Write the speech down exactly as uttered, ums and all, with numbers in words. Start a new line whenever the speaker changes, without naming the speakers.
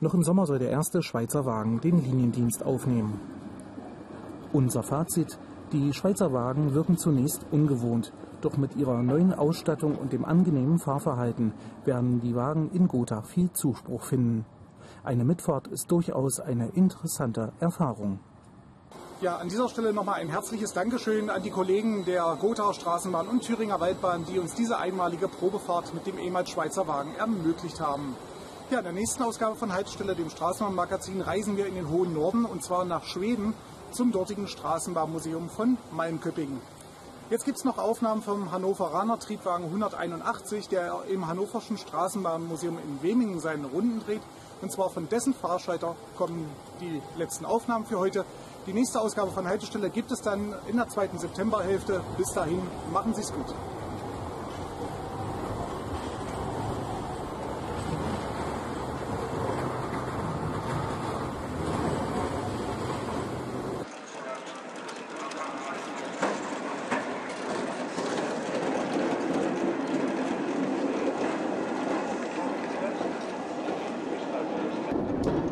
Noch im Sommer soll der erste Schweizer Wagen den Liniendienst aufnehmen. Unser Fazit: Die Schweizer Wagen wirken zunächst ungewohnt. Doch mit ihrer neuen Ausstattung und dem angenehmen Fahrverhalten werden die Wagen in Gotha viel Zuspruch finden. Eine Mitfahrt ist durchaus eine interessante Erfahrung.
Ja, an dieser Stelle nochmal ein herzliches Dankeschön an die Kollegen der Gothaer Straßenbahn und Thüringer Waldbahn, die uns diese einmalige Probefahrt mit dem ehemals Schweizer Wagen ermöglicht haben. Ja, in der nächsten Ausgabe von Haltestelle, dem Straßenbahnmagazin, reisen wir in den hohen Norden, und zwar nach Schweden zum dortigen Straßenbahnmuseum von Malmköping. Jetzt gibt es noch Aufnahmen vom Hannoveraner Triebwagen hunderteinundachtzig, der im Hannoverschen Straßenbahnmuseum in Wemingen seine Runden dreht. Und zwar von dessen Fahrschalter kommen die letzten Aufnahmen für heute. Die nächste Ausgabe von Haltestelle gibt es dann in der zweiten Septemberhälfte. Bis dahin, machen Sie es gut.